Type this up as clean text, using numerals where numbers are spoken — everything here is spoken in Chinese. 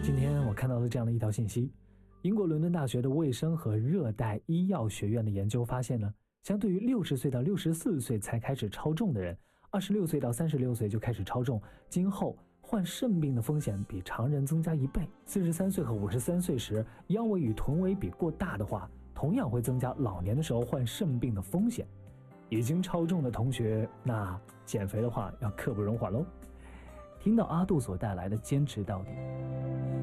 今天我看到了这样的一条信息，英国伦敦大学的卫生和热带医药学院的研究发现呢，相对于60岁到64岁才开始超重的人，26岁到36岁就开始超重，今后患肾病的风险比常人增加1倍。43岁和53岁时，腰围与臀围比过大的话，同样会增加老年的时候患肾病的风险。已经超重的同学，那减肥的话要刻不容缓喽。听到阿杜所带来的坚持到底。